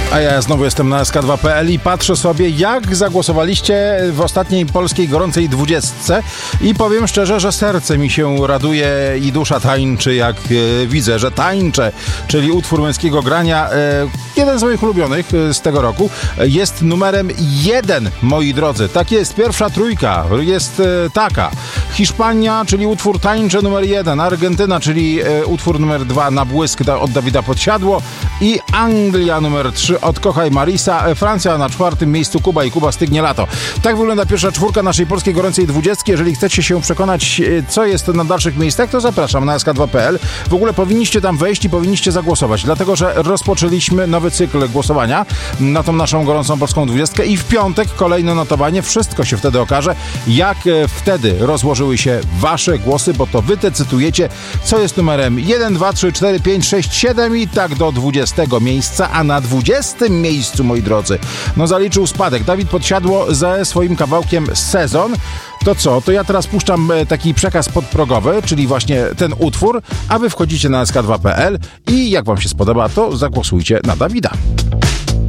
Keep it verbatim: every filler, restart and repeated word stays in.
A ja znowu jestem na S K dwa kropka P L i patrzę sobie, jak zagłosowaliście w ostatniej polskiej gorącej dwudziestce i powiem szczerze, że serce mi się raduje i dusza tańczy, jak e, widzę, że tańczę, czyli utwór męskiego grania, e, jeden z moich ulubionych e, z tego roku, e, jest numerem jeden, moi drodzy. Tak jest, pierwsza trójka jest e, taka. Hiszpania, czyli utwór Tańczę numer jeden, Argentyna, czyli e, utwór numer dwa, Na błysk od Dawida Podsiadło i Anglia numer trzy od Kochaj Marisa, Francja na czwartym miejscu, Kuba i Kuba Stygnie Lato. Tak wygląda pierwsza czwórka naszej polskiej gorącej dwudziestki. Jeżeli chcecie się przekonać, co jest na dalszych miejscach, to zapraszam na S K dwa kropka P L. W ogóle powinniście tam wejść i powinniście zagłosować, dlatego że rozpoczęliśmy nowy cykl głosowania na tą naszą gorącą polską dwudziestkę i w piątek kolejne notowanie. Wszystko się wtedy okaże, jak wtedy rozłożyły się wasze głosy, bo to wy decydujecie, co jest numerem jeden, dwa, trzy, cztery, pięć, sześć, siedem i tak do dwudziestego miejsca, a na dwudziestym miejscu, moi drodzy, no zaliczył spadek Dawid Podsiadło ze swoim kawałkiem Sezon. To co? To ja teraz puszczam taki przekaz podprogowy, czyli właśnie ten utwór, a wy wchodzicie na S K dwa kropka P L i jak wam się spodoba, to zagłosujcie na Dawida.